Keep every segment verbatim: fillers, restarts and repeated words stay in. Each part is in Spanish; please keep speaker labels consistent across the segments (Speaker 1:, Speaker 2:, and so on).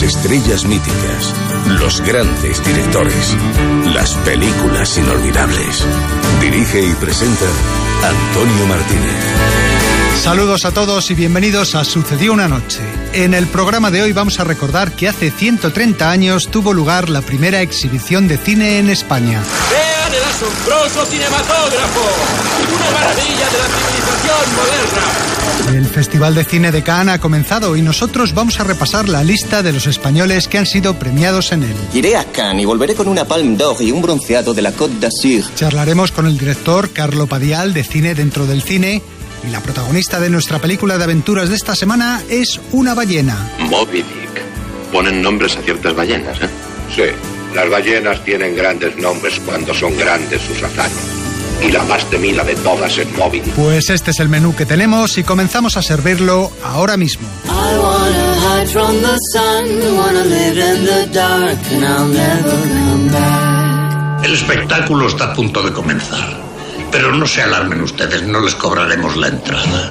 Speaker 1: estrellas míticas, los grandes directores, las películas inolvidables. Dirige y presenta Antonio Martínez.
Speaker 2: Saludos a todos y bienvenidos a Sucedió una noche. En el programa de hoy vamos a recordar que hace ciento treinta años tuvo lugar la primera exhibición de cine en España.
Speaker 3: ¡Vean el asombroso cinematógrafo! ¡Una maravilla de la civilización moderna!
Speaker 2: El Festival de Cine de Cannes ha comenzado y nosotros vamos a repasar la lista de los españoles que han sido premiados en él.
Speaker 4: Iré a Cannes y volveré con una Palme d'Or y un bronceado de la Côte d'Azur.
Speaker 2: Charlaremos con el director Carlo Padial de Cine dentro del cine. Y la protagonista de nuestra película de aventuras de esta semana es una ballena.
Speaker 5: Moby Dick. Ponen nombres a ciertas ballenas, ¿eh?
Speaker 6: Sí, las ballenas tienen grandes nombres cuando son grandes sus hazañas. Y la más temida de todas es Moby Dick.
Speaker 2: Pues este es el menú que tenemos y comenzamos a servirlo ahora mismo.
Speaker 7: I wanna hide from the sun, wanna live in the dark, and I'll never come back.
Speaker 8: El espectáculo está a punto de comenzar. Pero no se alarmen ustedes, no les cobraremos la entrada.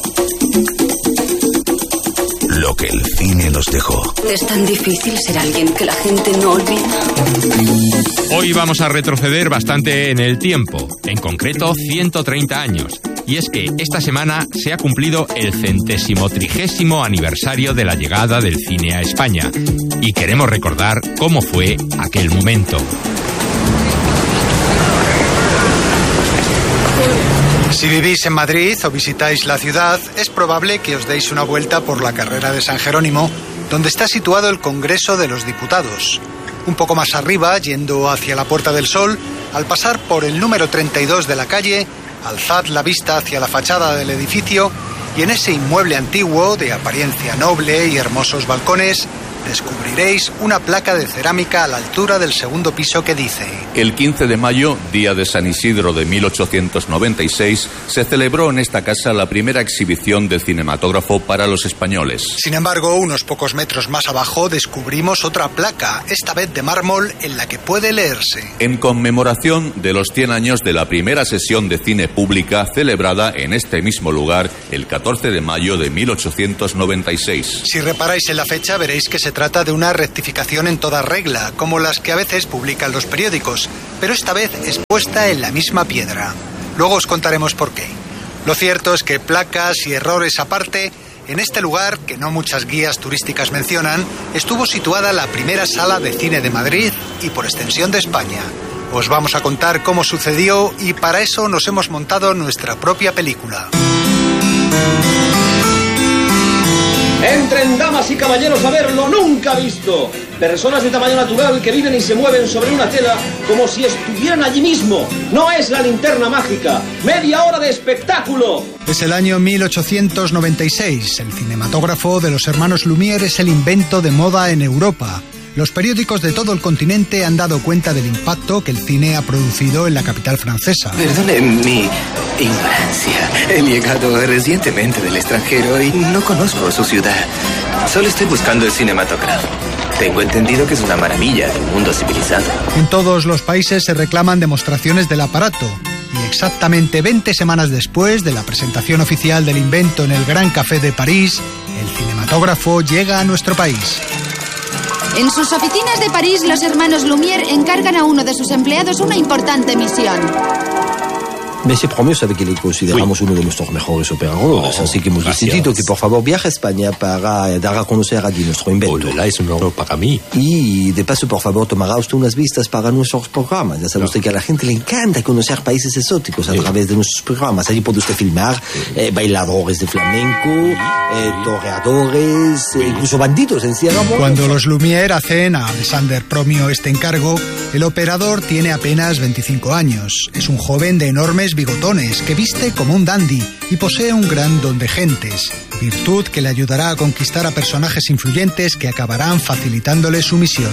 Speaker 1: Lo que el cine nos dejó.
Speaker 9: Es tan difícil ser alguien que la gente no olvida.
Speaker 10: Hoy vamos a retroceder bastante en el tiempo, en concreto ciento treinta años. Y es que esta semana se ha cumplido el centésimo trigésimo aniversario de la llegada del cine a España. Y queremos recordar cómo fue aquel momento.
Speaker 2: Si vivís en Madrid o visitáis la ciudad, es probable que os deis una vuelta por la carrera de San Jerónimo, donde está situado el Congreso de los Diputados. Un poco más arriba, yendo hacia la Puerta del Sol, al pasar por el número treinta y dos de la calle, alzad la vista hacia la fachada del edificio y en ese inmueble antiguo, de apariencia noble y hermosos balcones, descubriréis una placa de cerámica a la altura del segundo piso que dice:
Speaker 11: El quince de mayo, día de San Isidro de mil ochocientos noventa y seis, se celebró en esta casa la primera exhibición del cinematógrafo para los españoles.
Speaker 2: Sin embargo, unos pocos metros más abajo descubrimos otra placa, esta vez de mármol, en la que puede leerse:
Speaker 11: En conmemoración de los cien años de la primera sesión de cine pública celebrada en este mismo lugar el catorce de mayo de mil ochocientos noventa y seis.
Speaker 2: Si reparáis en la fecha, veréis que se trata de una rectificación en toda regla, como las que a veces publican los periódicos, pero esta vez es puesta en la misma piedra. Luego os contaremos por qué. Lo cierto es que, placas y errores aparte, en este lugar, que no muchas guías turísticas mencionan, estuvo situada la primera sala de cine de Madrid y por extensión de España. Os vamos a contar cómo sucedió y para eso nos hemos montado nuestra propia película.
Speaker 3: Entren damas y caballeros a ver lo nunca visto. Personas de tamaño natural que viven y se mueven sobre una tela como si estuvieran allí mismo. No es la linterna mágica. Media hora de espectáculo.
Speaker 2: Es el año mil ochocientos noventa y seis. El cinematógrafo de los hermanos Lumière es el invento de moda en Europa. Los periódicos de todo el continente han dado cuenta del impacto que el cine ha producido en la capital francesa.
Speaker 4: Perdone mi ignorancia. He llegado recientemente del extranjero y no conozco su ciudad. Solo estoy buscando el cinematógrafo. Tengo entendido que es una maravilla de un mundo civilizado.
Speaker 2: En todos los países se reclaman demostraciones del aparato. Y exactamente veinte semanas después de la presentación oficial del invento en el Gran Café de París, el cinematógrafo llega a nuestro país.
Speaker 12: En sus oficinas de París, los hermanos Lumière encargan a uno de sus empleados una importante misión.
Speaker 13: Monsieur Premier sabe que le consideramos uno de nuestros mejores operadores, oh, así que hemos gracias. decidido que por favor viaje a España para dar a conocer allí nuestro invento.
Speaker 5: Oh, es un honor para mí.
Speaker 13: Y de paso, por favor, tomará usted unas vistas para nuestros programas. Ya sabe no. usted que a la gente le encanta conocer países exóticos a sí. través de nuestros programas. Allí puede usted filmar sí. eh, bailadores de flamenco, eh, toreadores, sí. eh, incluso bandidos en Sierra Morena.
Speaker 2: Cuando los Lumière hacen a Alexander Promio este encargo, el operador tiene apenas veinticinco años. Es un joven de enormes bigotones que viste como un dandy y posee un gran don de gentes, virtud que le ayudará a conquistar a personajes influyentes que acabarán facilitándole su misión.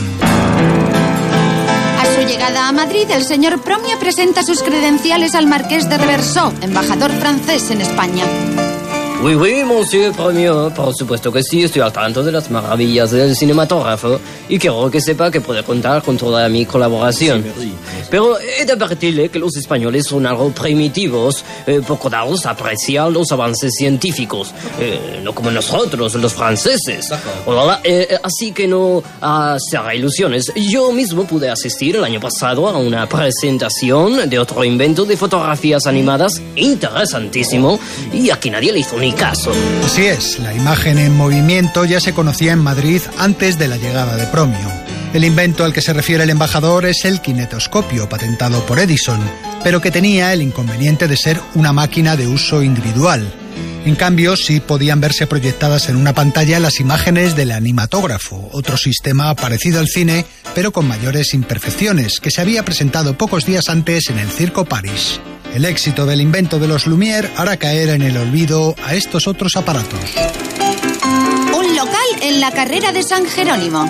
Speaker 12: A su llegada a Madrid, el señor Promio presenta sus credenciales al marqués de Reversó, embajador francés en España.
Speaker 14: Oui, oui, monsieur Premio. Por supuesto que sí, estoy al tanto de las maravillas del cinematógrafo y quiero que sepa que puede contar con toda mi colaboración. Pero he de advertirle que los españoles son algo primitivos, eh, poco dados a apreciar los avances científicos, eh, no como nosotros, los franceses. Hola, eh, así que no uh, se haga ilusiones. Yo mismo pude asistir el año pasado a una presentación de otro invento de fotografías animadas interesantísimo y aquí nadie le hizo ni caso.
Speaker 2: Así es, la imagen en movimiento ya se conocía en Madrid antes de la llegada de Promio. El invento al que se refiere el embajador es el kinetoscopio, patentado por Edison, pero que tenía el inconveniente de ser una máquina de uso individual. En cambio, sí podían verse proyectadas en una pantalla las imágenes del animatógrafo, otro sistema parecido al cine, pero con mayores imperfecciones, que se había presentado pocos días antes en el Circo París. El éxito del invento de los Lumière hará caer en el olvido a estos otros aparatos.
Speaker 12: Un local en la carrera de San Jerónimo.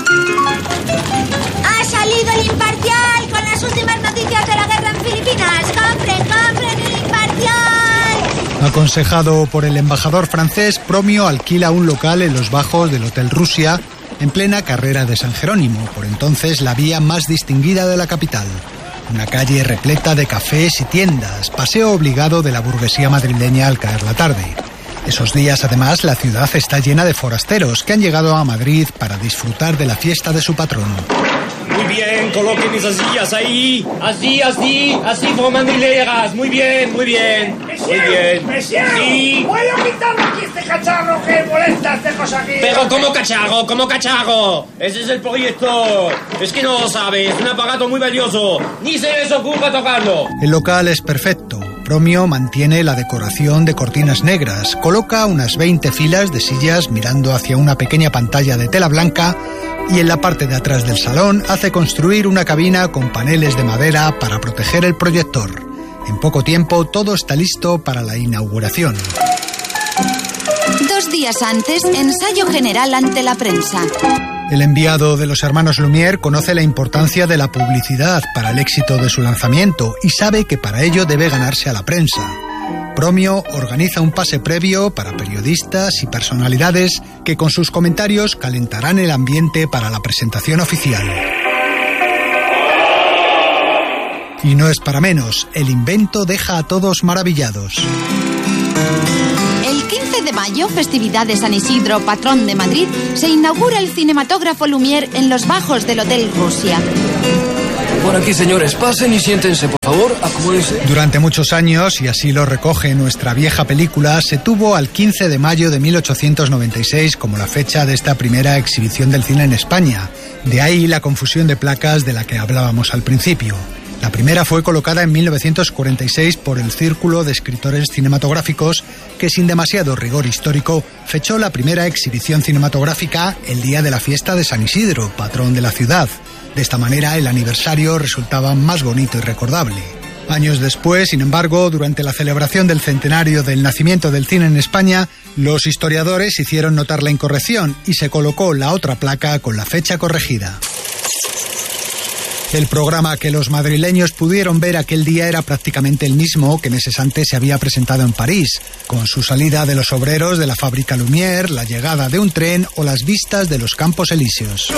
Speaker 15: Ha salido el Imparcial con las últimas noticias de la guerra en Filipinas. ¡Compren, compren el Imparcial!
Speaker 2: Aconsejado por el embajador francés, Promio alquila un local en los bajos del Hotel Rusia, en plena carrera de San Jerónimo, por entonces la vía más distinguida de la capital. Una calle repleta de cafés y tiendas, paseo obligado de la burguesía madrileña al caer la tarde. Esos días, además, la ciudad está llena de forasteros que han llegado a Madrid para disfrutar de la fiesta de su patrón.
Speaker 16: Muy bien, coloquen esas sillas ahí. Así, así, así como mandileras. Muy bien, muy bien. Muy bien.
Speaker 17: ¡Mesiano!
Speaker 16: Sí.
Speaker 17: ¿Puedo quitarme aquí este cacharro que molesta este cosa aquí?
Speaker 16: Pero ¿cómo cacharro? ¿Cómo cacharro? Ese es el proyector. Es que no lo sabes. Es un aparato muy valioso. Ni se les ocurra tocarlo.
Speaker 2: El local es perfecto. Promio mantiene la decoración de cortinas negras, coloca unas veinte filas de sillas mirando hacia una pequeña pantalla de tela blanca y en la parte de atrás del salón hace construir una cabina con paneles de madera para proteger el proyector. En poco tiempo todo está listo para la inauguración.
Speaker 12: Dos días antes, ensayo general ante la prensa.
Speaker 2: El enviado de los hermanos Lumière conoce la importancia de la publicidad para el éxito de su lanzamiento y sabe que para ello debe ganarse a la prensa. Promio organiza un pase previo para periodistas y personalidades que con sus comentarios calentarán el ambiente para la presentación oficial. Y no es para menos, el invento deja a todos maravillados.
Speaker 12: El quince de mayo, festividad de San Isidro, patrón de Madrid, se inaugura el cinematógrafo Lumière en los bajos del Hotel Rusia.
Speaker 18: Por aquí, señores, pasen y siéntense, por favor, acomódense.
Speaker 2: Durante muchos años, y así lo recoge nuestra vieja película, se tuvo al quince de mayo de mil ochocientos noventa y seis como la fecha de esta primera exhibición del cine en España. De ahí la confusión de placas de la que hablábamos al principio. La primera fue colocada en mil novecientos cuarenta y seis por el Círculo de Escritores Cinematográficos, que sin demasiado rigor histórico fechó la primera exhibición cinematográfica el día de la fiesta de San Isidro, patrón de la ciudad. De esta manera el aniversario resultaba más bonito y recordable. Años después, sin embargo, durante la celebración del centenario del nacimiento del cine en España, los historiadores hicieron notar la incorrección y se colocó la otra placa con la fecha corregida. El programa que los madrileños pudieron ver aquel día era prácticamente el mismo que meses antes se había presentado en París, con su salida de los obreros de la fábrica Lumière, la llegada de un tren o las vistas de los Campos Elíseos.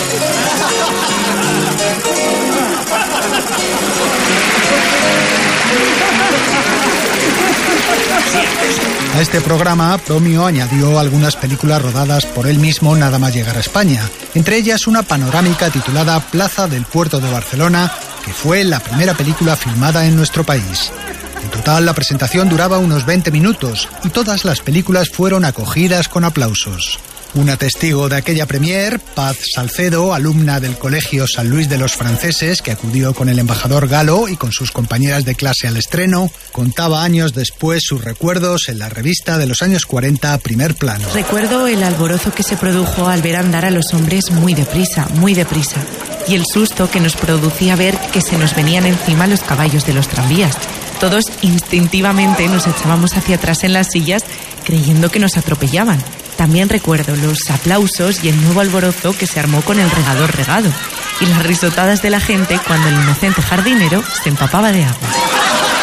Speaker 2: A este programa, Promio añadió algunas películas rodadas por él mismo nada más llegar a España, entre ellas una panorámica titulada Plaza del Puerto de Barcelona, que fue la primera película filmada en nuestro país. En total, la presentación duraba unos veinte minutos y todas las películas fueron acogidas con aplausos. Una testigo de aquella premier, Paz Salcedo, alumna del Colegio San Luis de los Franceses, que acudió con el embajador Galo y con sus compañeras de clase al estreno, contaba años después sus recuerdos en la revista de los años cuarenta, Primer Plano.
Speaker 19: Recuerdo el alborozo que se produjo al ver andar a los hombres muy deprisa, muy deprisa, y el susto que nos producía ver que se nos venían encima los caballos de los tranvías. Todos instintivamente nos echábamos hacia atrás en las sillas creyendo que nos atropellaban. También recuerdo los aplausos y el nuevo alborozo que se armó con el regador regado y las risotadas de la gente cuando el inocente jardinero se empapaba de agua.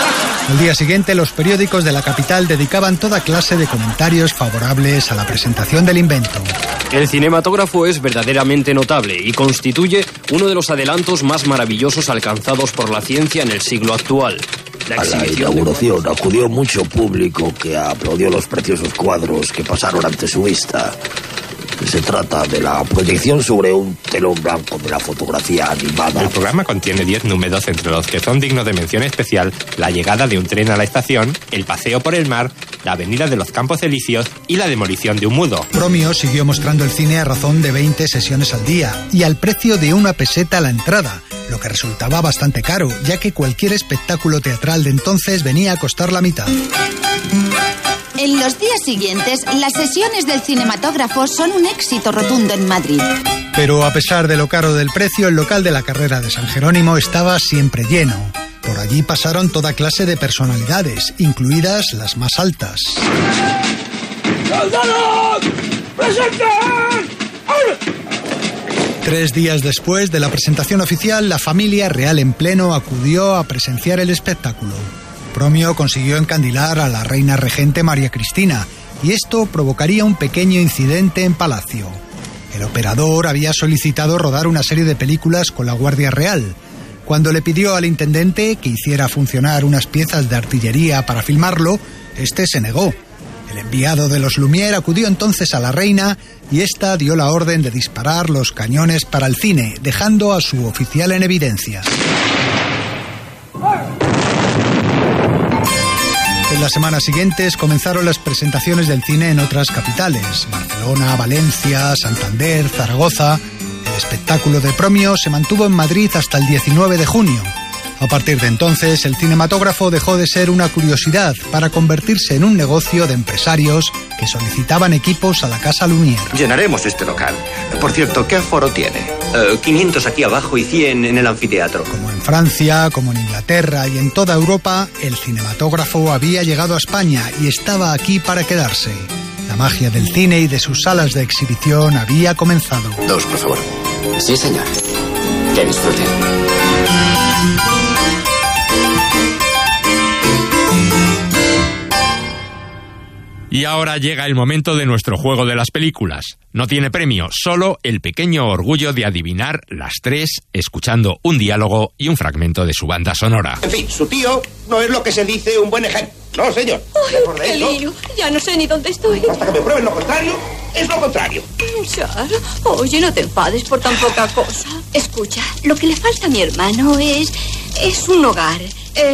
Speaker 2: Al día siguiente, los periódicos de la capital dedicaban toda clase de comentarios favorables a la presentación del invento.
Speaker 20: El cinematógrafo es verdaderamente notable y constituye uno de los adelantos más maravillosos alcanzados por la ciencia en el siglo actual.
Speaker 21: La a la inauguración de... acudió mucho público que aplaudió los preciosos cuadros que pasaron ante su vista. Se trata de la proyección sobre un telón blanco de la fotografía animada.
Speaker 22: El programa contiene diez números, entre los que son dignos de mención especial la llegada de un tren a la estación, el paseo por el mar, la avenida de los Campos Elíseos y la demolición de un mudo.
Speaker 2: Promio siguió mostrando el cine a razón de veinte sesiones al día y al precio de una peseta a la entrada, lo que resultaba bastante caro, ya que cualquier espectáculo teatral de entonces venía a costar la mitad.
Speaker 12: En los días siguientes, las sesiones del cinematógrafo son un éxito rotundo en Madrid.
Speaker 2: Pero a pesar de lo caro del precio, el local de la carrera de San Jerónimo estaba siempre lleno. Por allí pasaron toda clase de personalidades, incluidas las más altas.
Speaker 17: ¡Soldados! ¡Presenten!
Speaker 2: Tres días después de la presentación oficial, la familia real en pleno acudió a presenciar el espectáculo. Promio consiguió encandilar a la reina regente María Cristina, y esto provocaría un pequeño incidente en Palacio. El operador había solicitado rodar una serie de películas con la Guardia Real. Cuando le pidió al intendente que hiciera funcionar unas piezas de artillería para filmarlo, este se negó. El enviado de los Lumière acudió entonces a la reina y ésta dio la orden de disparar los cañones para el cine, dejando a su oficial en evidencia. En las semanas siguientes comenzaron las presentaciones del cine en otras capitales: Barcelona, Valencia, Santander, Zaragoza. El espectáculo de Promio se mantuvo en Madrid hasta el diecinueve de junio. A partir de entonces, el cinematógrafo dejó de ser una curiosidad para convertirse en un negocio de empresarios que solicitaban equipos a la Casa Lumière.
Speaker 23: Llenaremos este local. Por cierto, ¿qué aforo tiene? Uh, quinientos aquí abajo y cien en el anfiteatro.
Speaker 2: Como en Francia, como en Inglaterra y en toda Europa, el cinematógrafo había llegado a España y estaba aquí para quedarse. La magia del cine y de sus salas de exhibición había comenzado.
Speaker 23: Dos, por favor.
Speaker 4: Sí, señor. Que disfruten.
Speaker 10: Y ahora llega el momento de nuestro juego de las películas. No tiene premio, solo el pequeño orgullo de adivinar las tres escuchando un diálogo y un fragmento de su banda sonora.
Speaker 17: En fin, su tío no es lo que se dice un buen ejemplo. No, señor.
Speaker 9: Ay, qué lío. Ya no sé ni dónde estoy.
Speaker 17: Hasta que me prueben lo contrario, es lo contrario.
Speaker 9: Char, oye, no te enfades por tan poca cosa. Escucha, lo que le falta a mi hermano es... es un hogar.